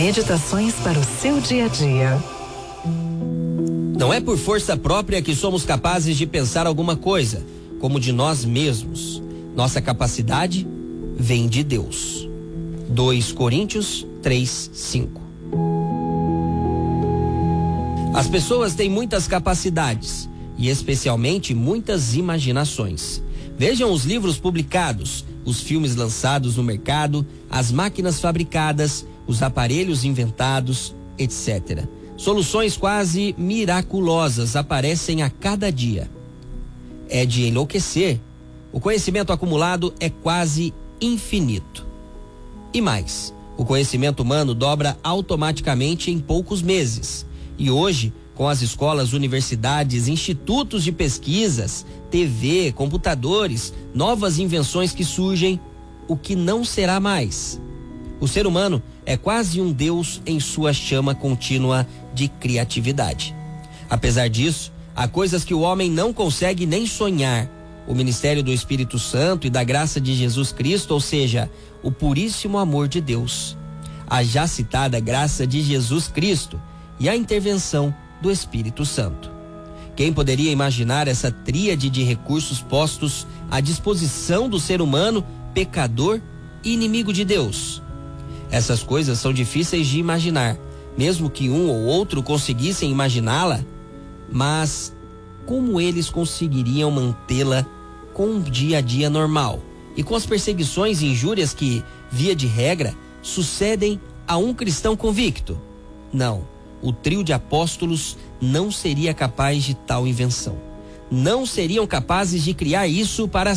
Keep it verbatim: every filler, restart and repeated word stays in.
Meditações para o seu dia a dia. Não é por força própria que somos capazes de pensar alguma coisa, como de nós mesmos. Nossa capacidade vem de Deus. dois Coríntios três, cinco. As pessoas têm muitas capacidades e especialmente muitas imaginações. Vejam os livros publicados, os filmes lançados no mercado, as máquinas fabricadas, os aparelhos inventados, etcétera. Soluções quase miraculosas aparecem a cada dia. É de enlouquecer. O conhecimento acumulado é quase infinito. E mais, o conhecimento humano dobra automaticamente em poucos meses. E hoje, com as escolas, universidades, institutos de pesquisas, T V, computadores, novas invenções que surgem, o que não será mais? O ser humano é quase um Deus em sua chama contínua de criatividade. Apesar disso, há coisas que o homem não consegue nem sonhar. O ministério do Espírito Santo e da graça de Jesus Cristo, ou seja, o puríssimo amor de Deus, a já citada graça de Jesus Cristo e a intervenção do Espírito Santo. Quem poderia imaginar essa tríade de recursos postos à disposição do ser humano, pecador e inimigo de Deus? Essas coisas são difíceis de imaginar, mesmo que um ou outro conseguissem imaginá-la, mas como eles conseguiriam mantê-la com um dia a dia normal e com as perseguições e injúrias que, via de regra, sucedem a um cristão convicto? Não. O trio de apóstolos não seria capaz de tal invenção. Não seriam capazes de criar isso para